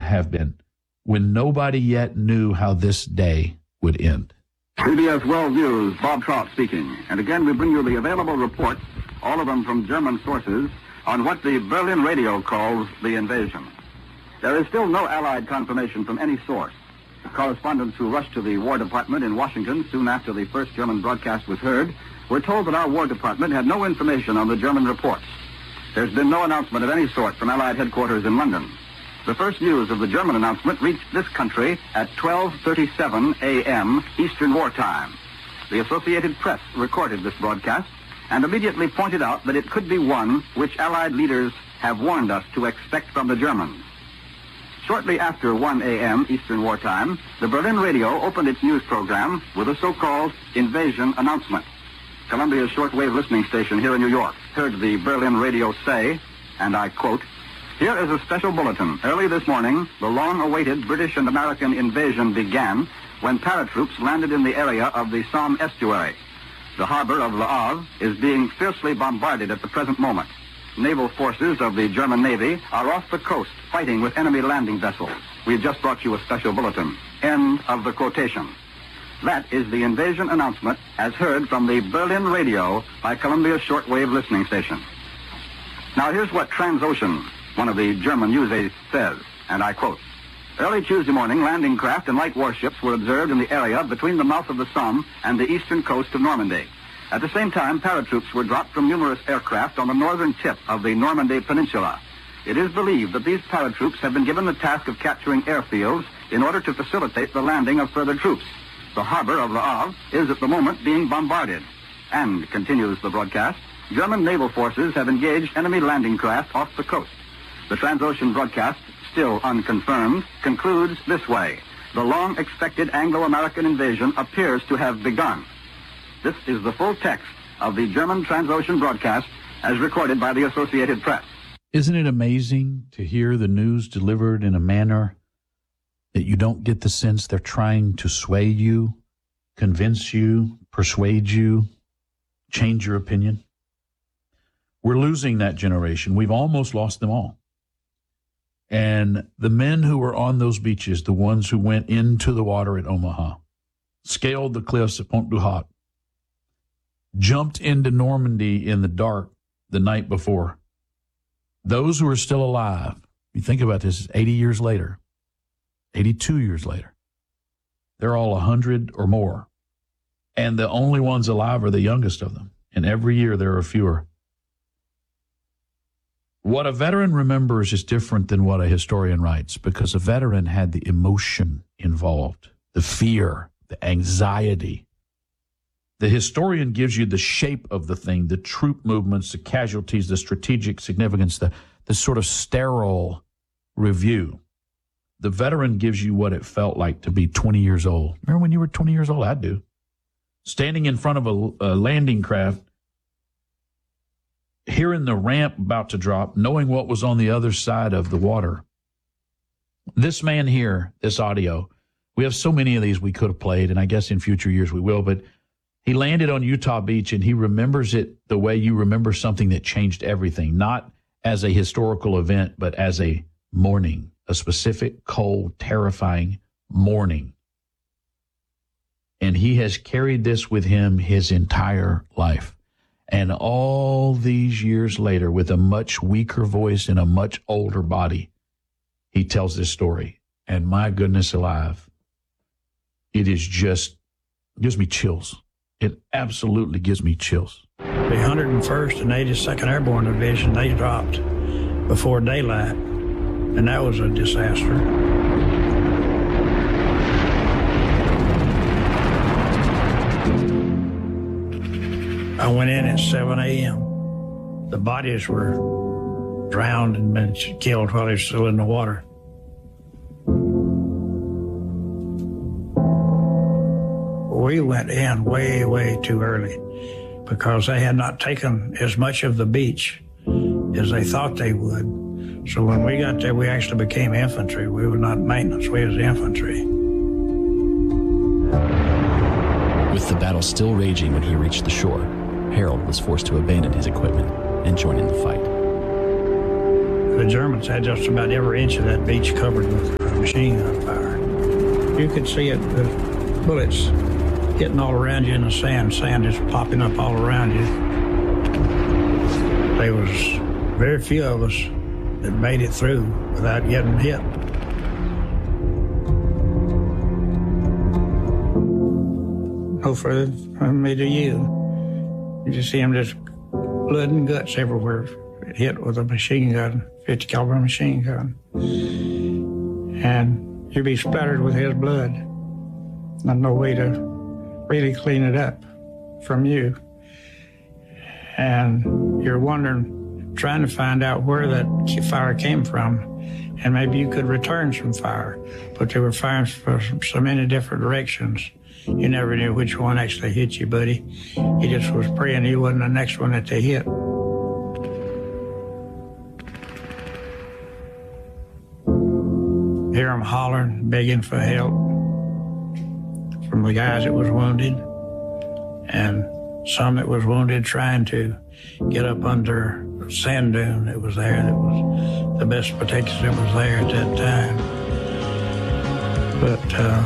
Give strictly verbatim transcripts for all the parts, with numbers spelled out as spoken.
have been, when nobody yet knew how this day would end. C B S World News, Bob Trout speaking. And again, we bring you the available reports, all of them from German sources, on what the Berlin radio calls the invasion. There is still no Allied confirmation from any source. The correspondents who rushed to the War Department in Washington soon after the first German broadcast was heard were told that our War Department had no information on the German reports. There's been no announcement of any sort from Allied headquarters in London. The first news of the German announcement reached this country at twelve thirty-seven a.m. Eastern Wartime. The Associated Press recorded this broadcast and immediately pointed out that it could be one which Allied leaders have warned us to expect from the Germans. Shortly after one a.m. Eastern Wartime, the Berlin radio opened its news program with a so-called invasion announcement. Columbia's shortwave listening station here in New York heard the Berlin radio say, and I quote, "Here is a special bulletin. Early this morning, the long-awaited British and American invasion began when paratroops landed in the area of the Somme estuary. The harbor of Le Havre is being fiercely bombarded at the present moment. Naval forces of the German Navy are off the coast fighting with enemy landing vessels. We've just brought you a special bulletin." End of the quotation. That is the invasion announcement as heard from the Berlin radio by Columbia's shortwave listening station. Now here's what Transocean, one of the German news aides, says, and I quote, "Early Tuesday morning, landing craft and light warships were observed in the area between the mouth of the Somme and the eastern coast of Normandy. At the same time, paratroops were dropped from numerous aircraft on the northern tip of the Normandy Peninsula. It is believed that these paratroops have been given the task of capturing airfields in order to facilitate the landing of further troops. The harbor of Le Havre is at the moment being bombarded. And," continues the broadcast, "German naval forces have engaged enemy landing craft off the coast." The Transocean broadcast, still unconfirmed, concludes this way: "The long-expected Anglo-American invasion appears to have begun." This is the full text of the German Transocean broadcast as recorded by the Associated Press. Isn't it amazing to hear the news delivered in a manner that you don't get the sense they're trying to sway you, convince you, persuade you, change your opinion? We're losing that generation. We've almost lost them all. And the men who were on those beaches, the ones who went into the water at Omaha, scaled the cliffs at Pont du Hat, jumped into Normandy in the dark the night before, those who are still alive, you think about this, eighty years later, eighty-two years later, they're all one hundred or more. And the only ones alive are the youngest of them. And every year there are fewer. What a veteran remembers is different than what a historian writes, because a veteran had the emotion involved, the fear, the anxiety. The historian gives you the shape of the thing, the troop movements, the casualties, the strategic significance, the, the sort of sterile review. The veteran gives you what it felt like to be twenty years old. Remember when you were twenty years old? I do. Standing in front of a, a landing craft, hearing the ramp about to drop, knowing what was on the other side of the water. This man here, this audio, we have so many of these we could have played, and I guess in future years we will, but he landed on Utah Beach, and he remembers it the way you remember something that changed everything, not as a historical event, but as a morning, a specific, cold, terrifying morning. And he has carried this with him his entire life. And all these years later, with a much weaker voice and a much older body, he tells this story. And my goodness alive, it is just, gives me chills. It absolutely gives me chills. The one hundred first and eighty-second Airborne Division, they dropped before daylight, and that was a disaster. I went in at seven a.m. The bodies were drowned and been killed while they were still in the water. We went in way, way too early because they had not taken as much of the beach as they thought they would. So when we got there, we actually became infantry. We were not maintenance, we was infantry. With the battle still raging when he reached the shore, Harold was forced to abandon his equipment and join in the fight. The Germans had just about every inch of that beach covered with machine gun fire. You could see it, the bullets hitting all around you in the sand, sand just popping up all around you. There was very few of us that made it through without getting hit. No further from me to you. You just see him just blood and guts everywhere, hit with a machine gun, fifty caliber machine gun. And you'd be splattered with his blood. And no way to really clean it up from you. And you're wondering, trying to find out where that fire came from. And maybe you could return some fire. But they were firing from so many different directions. You never knew which one actually hit you, buddy. You just was praying he wasn't the next one that they hit. Hear them hollering, begging for help from the guys that was wounded, and some that was wounded trying to get up under a sand dune that was there. That was the best protection that was there at that time. But uh,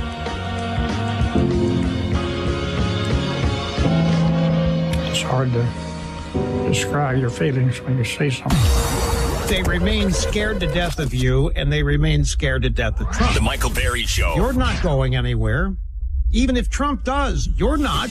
it's hard to describe your feelings when you see something. They remain scared to death of you, and they remain scared to death of Trump. The Michael Berry Show. You're not going anywhere. Even if Trump does, you're not.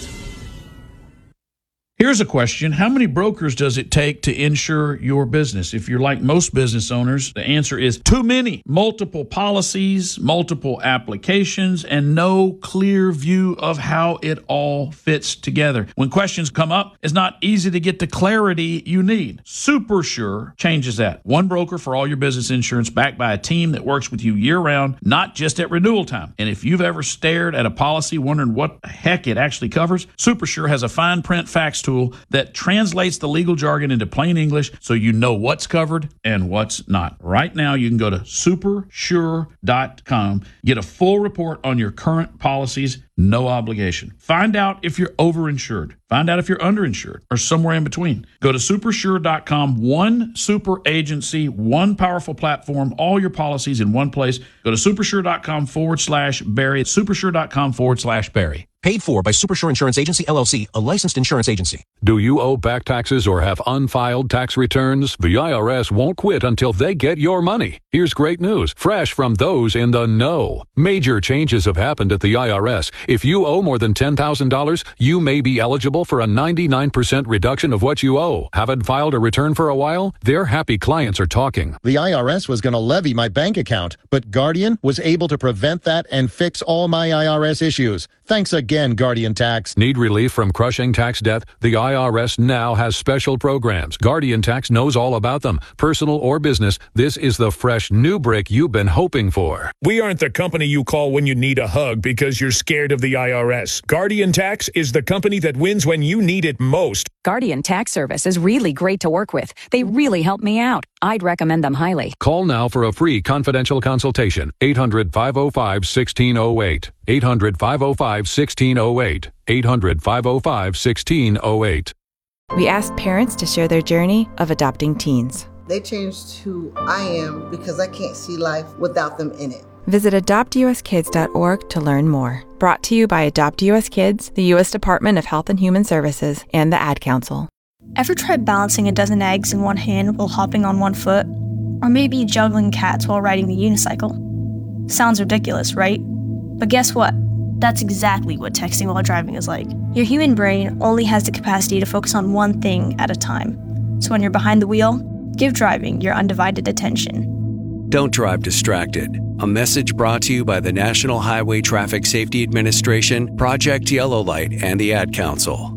Here's a question. How many brokers does it take to insure your business? If you're like most business owners, the answer is too many. Multiple policies, multiple applications, and no clear view of how it all fits together. When questions come up, it's not easy to get the clarity you need. SuperSure changes that. One broker for all your business insurance, backed by a team that works with you year-round, not just at renewal time. And if you've ever stared at a policy wondering what the heck it actually covers, SuperSure has a fine print fax tool that translates the legal jargon into plain English so you know what's covered and what's not. Right now, you can go to super sure dot com, get a full report on your current policies, no obligation. Find out if you're overinsured. Find out if you're underinsured or somewhere in between. Go to super sure dot com, one super agency, one powerful platform, all your policies in one place. Go to supersure dot com forward slash Barry, supersure dot com forward slash Barry. Paid for by Supersure Insurance Agency, L L C, a licensed insurance agency. Do you owe back taxes or have unfiled tax returns? The I R S won't quit until they get your money. Here's great news, fresh from those in the know. Major changes have happened at the I R S. If you owe more than ten thousand dollars, you may be eligible for a ninety-nine percent reduction of what you owe. Haven't filed a return for a while? Their happy clients are talking. The I R S was going to levy my bank account, but Guardian was able to prevent that and fix all my I R S issues. Thanks again, Guardian Tax. Need relief from crushing tax debt? The I R S now has special programs. Guardian Tax knows all about them. Personal or business, this is the fresh new brick you've been hoping for. We aren't the company you call when you need a hug because you're scared of the I R S. Guardian Tax is the company that wins when you need it most. Guardian Tax Service is really great to work with. They really help me out. I'd recommend them highly. Call now for a free confidential consultation. eight hundred, five oh five, one six oh eight. eight hundred, five oh five, one six oh eight. eight hundred, five oh five, one six oh eight. We asked parents to share their journey of adopting teens. They changed who I am because I can't see life without them in it. Visit adopt u s kids dot org to learn more. Brought to you by Adopt U S Kids, the U S Department of Health and Human Services, and the Ad Council. Ever tried balancing a dozen eggs in one hand while hopping on one foot? Or maybe juggling cats while riding the unicycle? Sounds ridiculous, right? But guess what? That's exactly what texting while driving is like. Your human brain only has the capacity to focus on one thing at a time. So when you're behind the wheel, give driving your undivided attention. Don't drive distracted. A message brought to you by the National Highway Traffic Safety Administration, Project Yellow Light, and the Ad Council.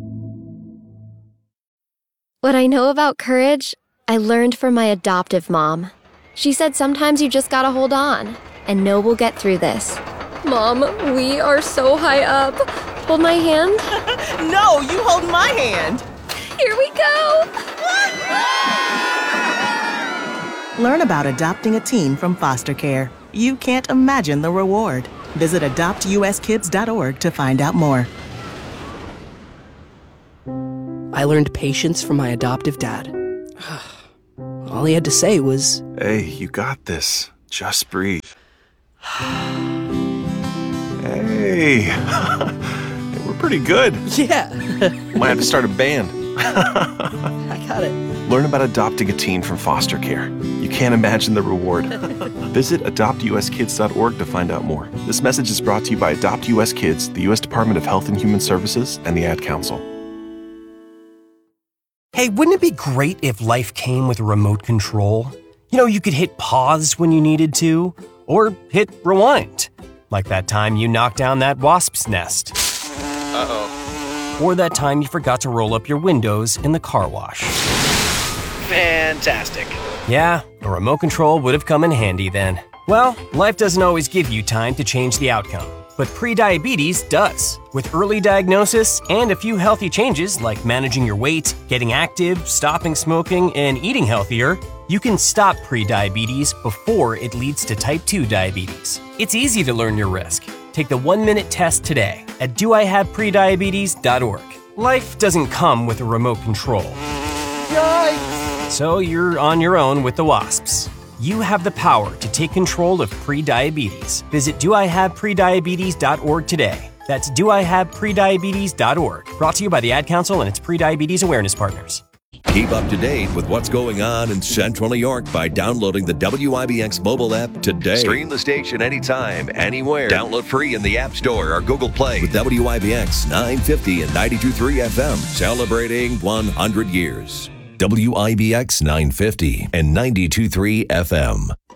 What I know about courage, I learned from my adoptive mom. She said sometimes you just gotta hold on, and know we'll get through this. Mom, we are so high up. Hold my hand. No, you hold my hand. Here we go. Learn about adopting a teen from foster care. You can't imagine the reward. Visit adopt u s kids dot org to find out more. I learned patience from my adoptive dad. All he had to say was, "Hey, you got this. Just breathe. Hey, we're pretty good. Yeah. Might have to start a band. I got it. Learn about adopting a teen from foster care. You can't imagine the reward. Visit adopt u s kids dot org to find out more. This message is brought to you by Adopt U S Kids, the U S Department of Health and Human Services, and the Ad Council. Hey, wouldn't it be great if life came with a remote control? You know, you could hit pause when you needed to, or hit rewind. Like that time you knocked down that wasp's nest. Uh-oh. Or that time you forgot to roll up your windows in the car wash. Fantastic. Yeah, a remote control would have come in handy then. Well, life doesn't always give you time to change the outcome, but prediabetes does. With early diagnosis and a few healthy changes like managing your weight, getting active, stopping smoking, and eating healthier, you can stop prediabetes before it leads to type two diabetes. It's easy to learn your risk. Take the one-minute test today at do I have prediabetes dot org. Life doesn't come with a remote control. Yikes! So you're on your own with the wasps. You have the power to take control of prediabetes. Visit do I have prediabetes dot org today. That's do I have prediabetes dot org. Brought to you by the Ad Council and its prediabetes awareness partners. Keep up to date with what's going on in Central New York by downloading the W I B X mobile app today. Stream the station anytime, anywhere. Download free in the App Store or Google Play with W I B X nine fifty and ninety-two point three F M, celebrating one hundred years. W I B X nine fifty and ninety-two point three F M.